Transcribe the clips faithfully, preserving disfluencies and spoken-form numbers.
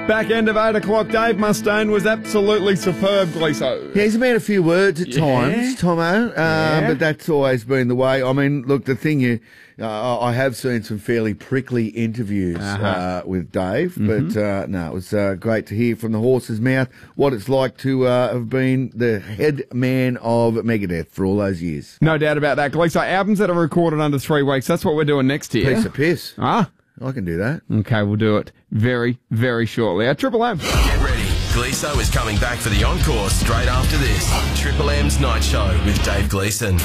Back end of eight o'clock, Dave Mustaine was absolutely superb, Gleeso. Yeah, he's about a few words at Yeah. times, Tomo, uh, Yeah. but that's always been the way. I mean, look, the thing is, uh, I have seen some fairly prickly interviews Uh-huh. uh, with Dave, Mhm. but uh, no, it was uh, great to hear from the horse's mouth what it's like to uh, have been the head man of Megadeth for all those years. No doubt about that, Gleeso. Albums that are recorded under three weeks, that's what we're doing next year. Piece of piss. Ah. I can do that. Okay, we'll do it very, very shortly. At Triple M. Get ready. Gleeso is coming back for the encore straight after this. Triple M's Night Show with Dave Gleeson.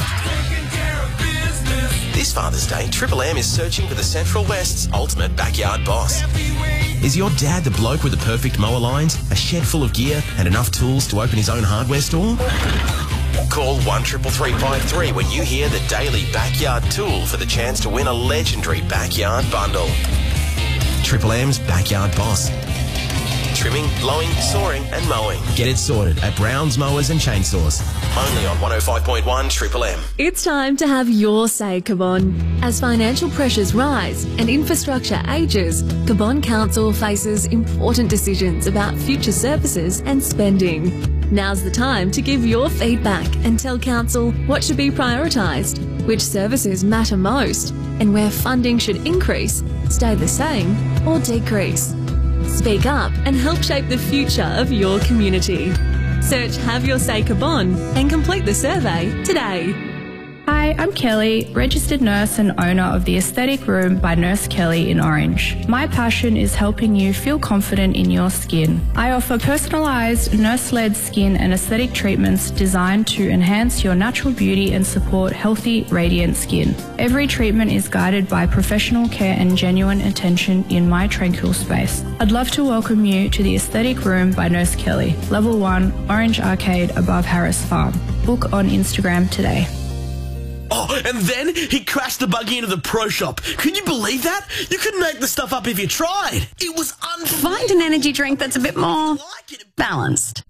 This Father's Day, Triple M is searching for the Central West's ultimate backyard boss. Is your dad the bloke with the perfect mower lines, a shed full of gear, and enough tools to open his own hardware store? Call one triple three five three when you hear the daily backyard tool for the chance to win a legendary backyard bundle. Triple M's Backyard Boss. Trimming, blowing, sawing and mowing. Get it sorted at Brown's Mowers and Chainsaws. Only on one oh five point one Triple M. It's time to have your say, Cabon. As financial pressures rise and infrastructure ages, Cabon Council faces important decisions about future services and spending. Now's the time to give your feedback and tell Council what should be prioritised, which services matter most, and where funding should increase, stay the same or decrease. Speak up and help shape the future of your community. Search Have Your Say Cabon and complete the survey today. Hi, I'm Kelly, registered nurse and owner of the Aesthetic Room by Nurse Kelly in Orange. My passion is helping you feel confident in your skin. I offer personalised, nurse-led skin and aesthetic treatments designed to enhance your natural beauty and support healthy, radiant skin. Every treatment is guided by professional care and genuine attention in my tranquil space. I'd love to welcome you to the Aesthetic Room by Nurse Kelly, Level one, Orange Arcade above Harris Farm. Book on Instagram today. Oh, and then he crashed the buggy into the pro shop. Can you believe that? You couldn't make the stuff up if you tried. It was unbelievable. Find an energy drink that's a bit more balanced.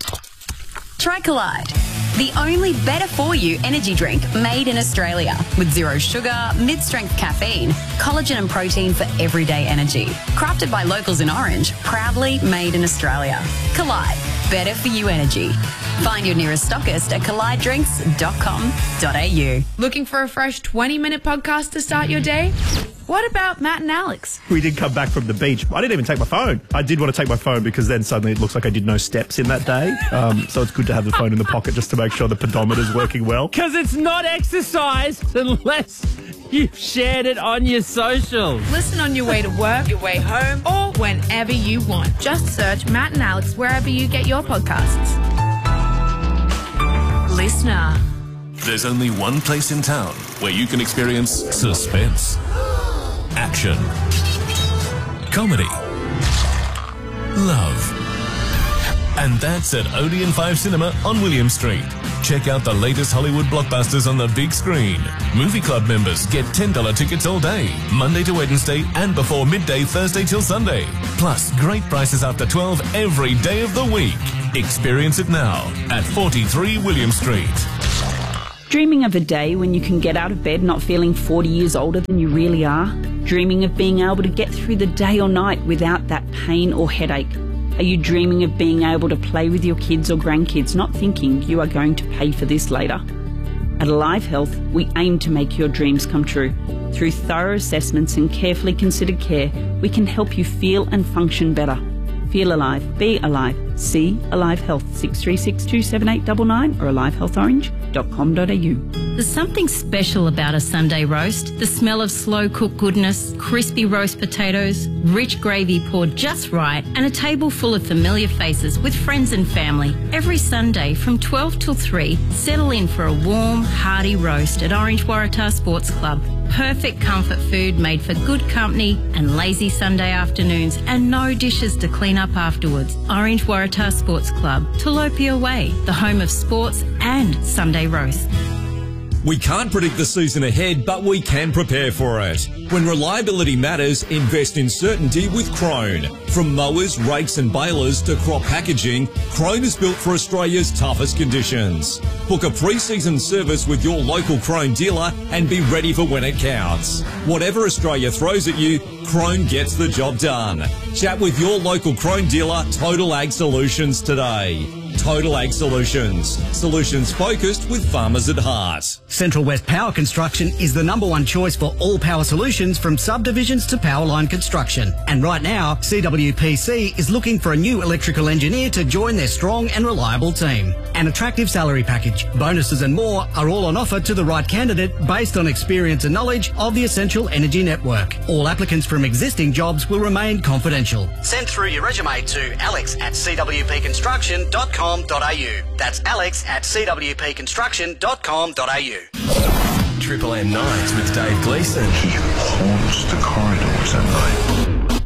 Try Collide, the only better-for-you energy drink made in Australia with zero sugar, mid-strength caffeine, collagen and protein for everyday energy. Crafted by locals in Orange, proudly made in Australia. Collide, better for you energy. Find your nearest stockist at collide drinks dot com dot a u. Looking for a fresh twenty-minute podcast to start your day? What about Matt and Alex? We did come back from the beach. I didn't even take my phone. I did want to take my phone because then suddenly it looks like I did no steps in that day. Um, so it's good to have the phone in the pocket just to make sure the pedometer's working well. Because it's not exercise unless you've shared it on your socials. Listen on your way to work, your way home, or whenever you want. Just search Matt and Alex wherever you get your podcasts. Listener. There's only one place in town where you can experience suspense, action, comedy, love. And that's at Odeon five Cinema on William Street. Check out the latest Hollywood blockbusters on the big screen. Movie Club members get ten dollars tickets all day, Monday to Wednesday and before midday Thursday till Sunday. Plus great prices after twelve every day of the week. Experience it now at forty-three William Street. Dreaming of a day when you can get out of bed not feeling forty years older than you really are? Dreaming of being able to get through the day or night without that pain or headache? Are you dreaming of being able to play with your kids or grandkids, not thinking you are going to pay for this later? At Alive Health, we aim to make your dreams come true. Through thorough assessments and carefully considered care, we can help you feel and function better. Feel alive. Be alive. See Alive Health, six three six, two seven eight nine nine or alive health orange dot com dot a u. There's something special about a Sunday roast. The smell of slow-cooked goodness, crispy roast potatoes, rich gravy poured just right, and a table full of familiar faces with friends and family. Every Sunday from twelve till three, settle in for a warm, hearty roast at Orange Waratah Sports Club. Perfect comfort food made for good company and lazy Sunday afternoons, and no dishes to clean up afterwards. Orange Waratah Sports Club, Tulopia Way, the home of sports and Sunday roast. We can't predict the season ahead, but we can prepare for it. When reliability matters, invest in certainty with Crone. From mowers, rakes and balers to crop packaging, Crone is built for Australia's toughest conditions. Book a pre-season service with your local Crone dealer and be ready for when it counts. Whatever Australia throws at you, Crone gets the job done. Chat with your local Crone dealer, Total Ag Solutions, today. Total Ag Solutions. Solutions focused with farmers at heart. Central West Power Construction is the number one choice for all power solutions from subdivisions to power line construction. And right now, C W P C is looking for a new electrical engineer to join their strong and reliable team. An attractive salary package, bonuses and more are all on offer to the right candidate based on experience and knowledge of the Essential Energy Network. All applicants from existing jobs will remain confidential. Send through your resume to alex at c w p construction dot com dot a u. That's alex at c w p construction dot com dot a u. Triple M Nights with Dave Gleeson. He haunts the corridors at night.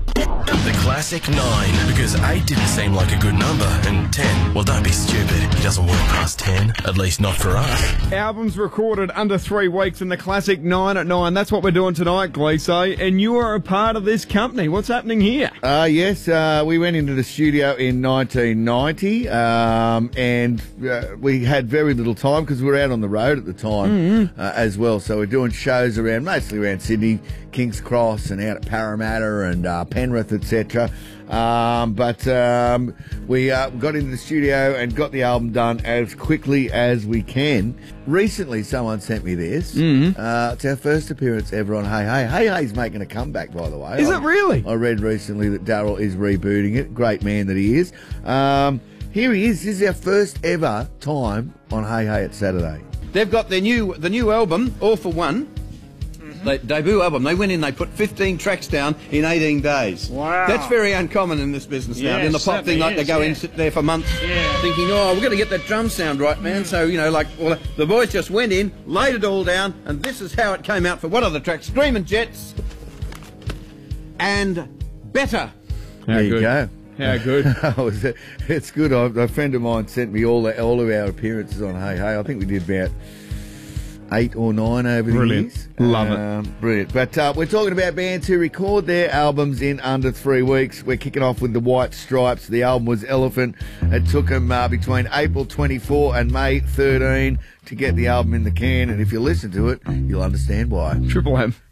The classic nine, because eight didn't seem like a good number, and ten, well, don't be stupid. It doesn't work past ten, at least not for us. Albums recorded under three weeks in the classic nine at nine. That's what we're doing tonight, Gleeso, and you are a part of this company. What's happening here? Uh, yes, uh, we went into the studio in nineteen ninety, um, and uh, we had very little time because we were out on the road at the time Mm-hmm. uh, as well. So we're doing shows around, mostly around Sydney, King's Cross, and out at Parramatta and uh, Penrith, et cetera. Um, but um, we uh, got into the studio and got the album done as quickly as we can. Recently, someone sent me this. Mm-hmm. Uh, it's our first appearance ever on Hey Hey. Hey Hey's making a comeback, by the way. Is I, it really? I read recently that Daryl is rebooting it. Great man that he is. Um, here he is. This is our first ever time on Hey Hey at Saturday. They've got their new the new album, All for One. The debut album. They went in, they put fifteen tracks down in eighteen days. Wow. That's very uncommon in this business now. Yes, in the pop thing, like certainly they go is, in, yeah. sit there for months, Yeah. thinking, oh, we've got to get that drum sound right, man. So, you know, like, well, the boys just went in, laid it all down, and this is how it came out for what other tracks? Screamin' Jets and Better. There you go. How good. Oh, is it- it's good. I, a friend of mine sent me all the, all of our appearances on Hey Hey. I think we did about eight or nine over Brilliant. the years. Love it. um, Brilliant. But uh, we're talking about bands who record their albums in under three weeks. We're kicking off with the White Stripes. The album was Elephant. It took them uh, between April twenty-fourth and May thirteenth to get the album in the can. And if you listen to it, you'll understand why. Triple M.